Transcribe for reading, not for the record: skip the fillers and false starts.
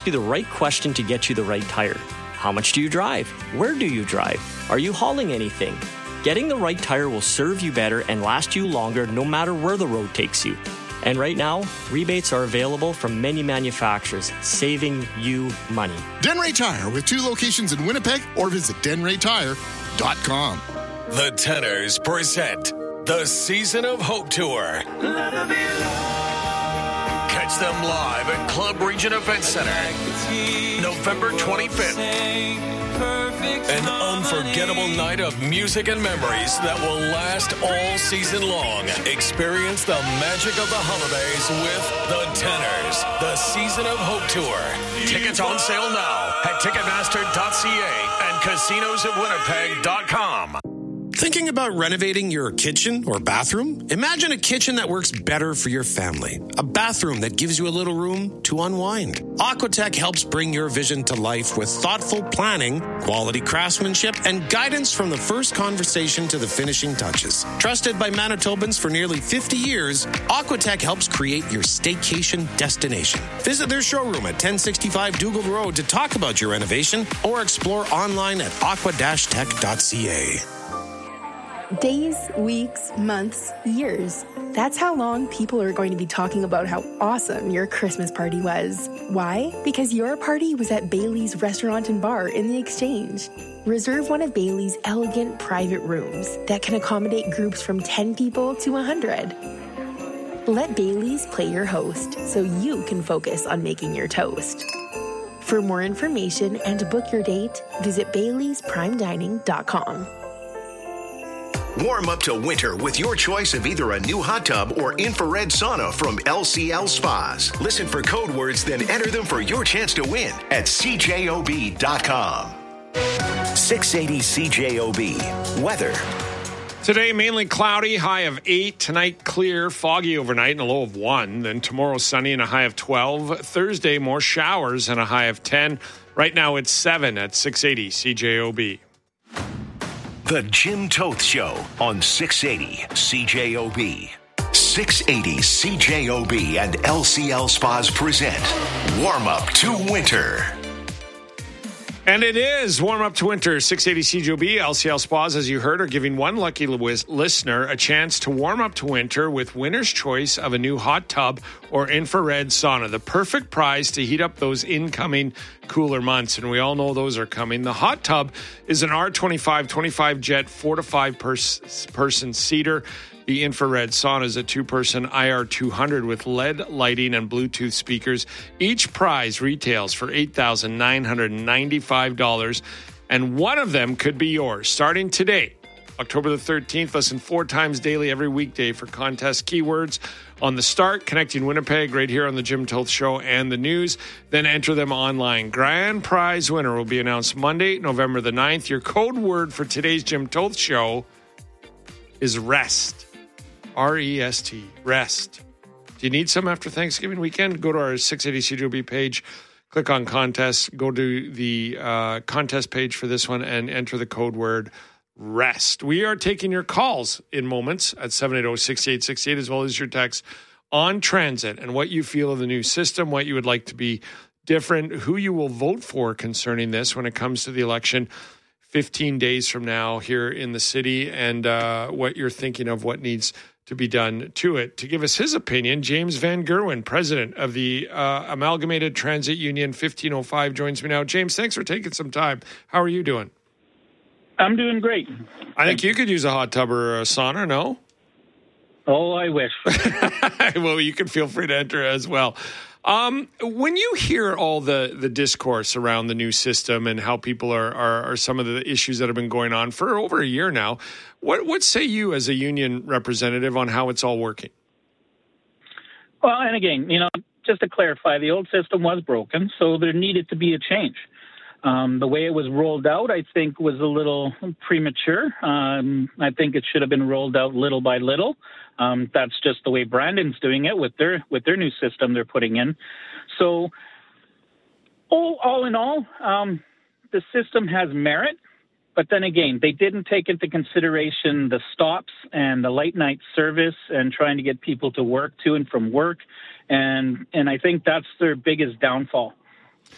you the right question to get you the right tire. How much do you drive? Where do you drive? Are you hauling anything? Getting the right tire will serve you better and last you longer no matter where the road takes you. And right now, rebates are available from many manufacturers, saving you money. Denray Tire with 2 locations in Winnipeg, or visit denraytire.com. The Tenors present the Season of Hope Tour. Catch them live at Club Region Event Center, November 25th. An unforgettable night of music and memories that will last all season long. Experience the magic of the holidays with the Tenors, the Season of Hope Tour. Tickets on sale now at Ticketmaster.ca and casinosofwinnipeg.com. Thinking about renovating your kitchen or bathroom? Imagine a kitchen that works better for your family. A bathroom that gives you a little room to unwind. Aquatech helps bring your vision to life with thoughtful planning, quality craftsmanship, and guidance from the first conversation to the finishing touches. Trusted by Manitobans for nearly 50 years, Aquatech helps create your staycation destination. Visit their showroom at 1065 Dougal Road to talk about your renovation or explore online at aqua-tech.ca. Days, weeks, months, years. That's how long people are going to be talking about how awesome your Christmas party was. Why? Because your party was at Bailey's Restaurant and Bar in the Exchange. Reserve one of Bailey's elegant private rooms that can accommodate groups from 10 people to 100. Let Bailey's play your host so you can focus on making your toast. For more information and to book your date, visit baileysprimedining.com. Warm up to winter with your choice of either a new hot tub or infrared sauna from LCL Spas. Listen for code words, then enter them for your chance to win at cjob.com. 680 CJOB. Weather. Today, mainly cloudy, high of 8. Tonight, clear, foggy overnight and a low of 1. Then tomorrow, sunny and a high of 12. Thursday, more showers and a high of 10. Right now, it's 7 at 680 CJOB. The Jim Toth Show on 680 CJOB. 680 CJOB and LCL Spas present Warm Up to Winter. And it is Warm Up to Winter. 680 CJOB, LCL Spas, as you heard, are giving one lucky listener a chance to warm up to winter with winner's choice of a new hot tub or infrared sauna. The perfect prize to heat up those incoming cooler months. And we all know those are coming. The hot tub is an R25 jet 4 to 5 person seater. The infrared sauna is a 2-person IR200 with LED lighting and Bluetooth speakers. Each prize retails for $8,995, and one of them could be yours. Starting today, October the 13th, listen 4 times daily every weekday for contest keywords on the start, connecting Winnipeg right here on the Jim Toth Show and the news. Then enter them online. Grand prize winner will be announced Monday, November the 9th. Your code word for today's Jim Toth Show is REST. R-E-S-T, rest. Do you need some after Thanksgiving weekend? Go to our 680 CJOB page, click on contest, go to the contest page for this one and enter the code word REST. We are taking your calls in moments at 780-6868 as well as your texts on transit and what you feel of the new system, what you would like to be different, who you will vote for concerning this when it comes to the election 15 days from now here in the city, and what you're thinking of what needs to be done to it. To give us his opinion, James Van Gerwen, president of the Amalgamated Transit Union 1505, joins me now. James, thanks for taking some time. How are you doing? I'm doing great. I think you could use a hot tub or a sauna, no? Oh, I wish. Well, you can feel free to enter as well. When you hear all the discourse around the new system and how people are some of the issues that have been going on for over a year now, what say you as a union representative on how it's all working? Well, and again, just to clarify, the old system was broken, so there needed to be a change. The way it was rolled out, I think, was a little premature. I think it should have been rolled out little by little. That's just the way Brandon's doing it with their new system they're putting in. So, all in all, the system has merit. But then again, they didn't take into consideration the stops and the late night service and trying to get people to work, to and from work. And I think that's their biggest downfall.